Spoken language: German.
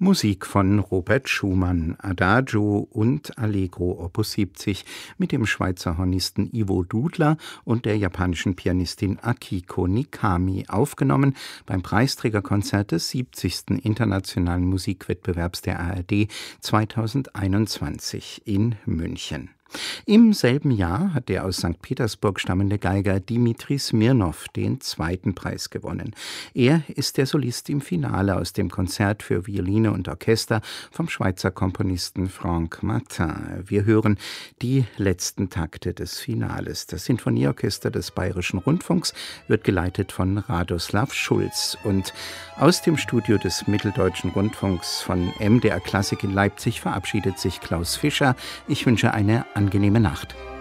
Musik von Robert Schumann, Adagio und Allegro Opus 70 mit dem Schweizer Hornisten Ivo Dudler und der japanischen Pianistin Akiko Nikami, aufgenommen beim Preisträgerkonzert des 70. Internationalen Musikwettbewerbs der ARD 2021 in München. Im selben Jahr hat der aus St. Petersburg stammende Geiger Dimitri Smirnow den zweiten Preis gewonnen. Er ist der Solist im Finale aus dem Konzert für Violine und Orchester vom Schweizer Komponisten Franck Martin. Wir hören die letzten Takte des Finales. Das Sinfonieorchester des Bayerischen Rundfunks wird geleitet von Radoslav Schulz. Und aus dem Studio des Mitteldeutschen Rundfunks von MDR Klassik in Leipzig verabschiedet sich Klaus Fischer. Ich wünsche eine angenehme Nacht.